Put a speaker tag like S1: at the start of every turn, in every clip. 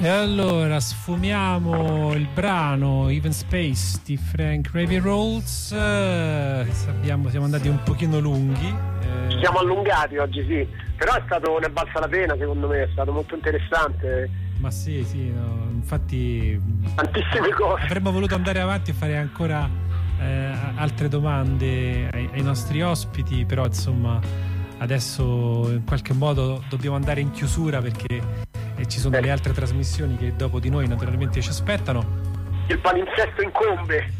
S1: E allora sfumiamo il brano Even Space di Frank Ravi Rolls. Siamo andati un pochino lunghi.
S2: Ci siamo allungati oggi, sì. Però è stato, ne è valsa la pena, secondo me, è stato molto interessante.
S1: Ma sì, no, infatti
S2: tantissime cose.
S1: Avremmo voluto andare avanti e fare ancora altre domande ai nostri ospiti, però insomma adesso in qualche modo dobbiamo andare in chiusura perché ci sono le altre trasmissioni che dopo di noi naturalmente ci aspettano.
S2: Il palinsesto incombe.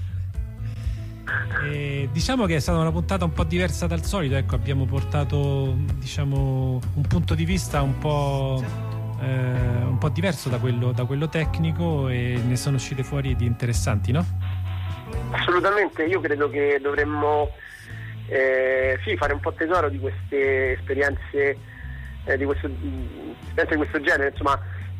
S1: Diciamo che è stata una puntata un po' diversa dal solito, ecco, abbiamo portato, diciamo, un punto di vista un po' diverso da quello tecnico, e ne sono uscite fuori di interessanti, no?
S2: Assolutamente, io credo che dovremmo fare un po' tesoro di queste esperienze di questo genere, insomma,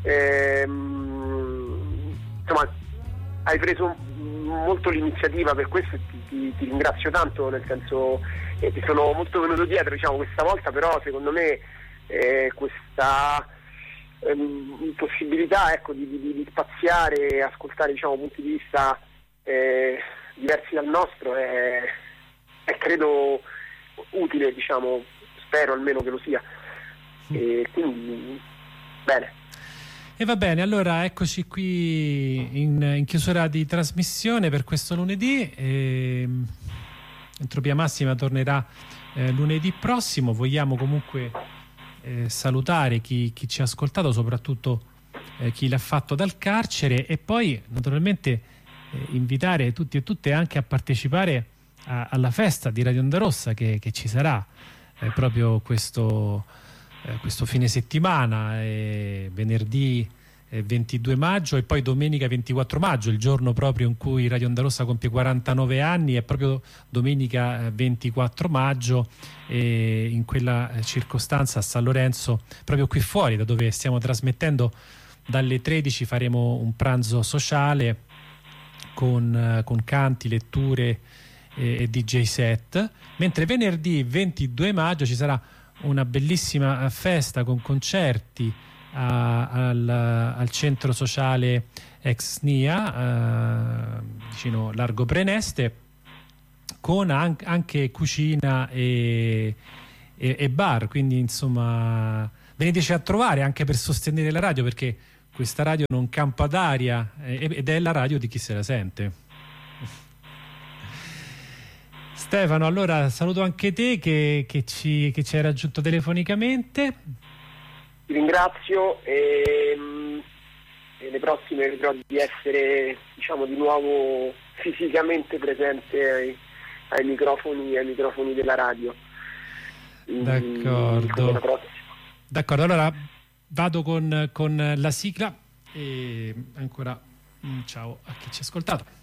S2: hai preso molto l'iniziativa per questo, ti ringrazio tanto, nel senso ti sono molto venuto dietro, diciamo, questa volta, però secondo me questa possibilità, ecco, di spaziare e ascoltare, diciamo, punti di vista diversi dal nostro è credo utile, diciamo, spero almeno che lo sia, e quindi bene.
S1: E va bene, allora eccoci qui in chiusura di trasmissione per questo lunedì. Entropia Massima tornerà lunedì prossimo. Vogliamo comunque salutare chi ci ha ascoltato, soprattutto chi l'ha fatto dal carcere, e poi naturalmente invitare tutti e tutte anche a partecipare alla festa di Radio Onda Rossa che ci sarà proprio questo fine settimana, venerdì 22 maggio e poi domenica 24 maggio, il giorno proprio in cui Radio Onda Rossa compie 49 anni, è proprio domenica 24 maggio, e in quella circostanza a San Lorenzo, proprio qui fuori da dove stiamo trasmettendo, dalle 13 faremo un pranzo sociale con canti, letture e DJ set, mentre venerdì 22 maggio ci sarà una bellissima festa con concerti al centro sociale ex SNIA vicino Largo Preneste, con anche cucina e bar, quindi insomma veniteci a trovare anche per sostenere la radio, perché questa radio non campa d'aria ed è la radio di chi se la sente. Stefano, allora saluto anche te che ci hai raggiunto telefonicamente.
S2: Ti ringrazio, e le prossime vedrò di essere, diciamo, di nuovo fisicamente presente ai microfoni della radio.
S1: D'accordo, allora vado con la sigla, e ancora ciao a chi ci ha ascoltato.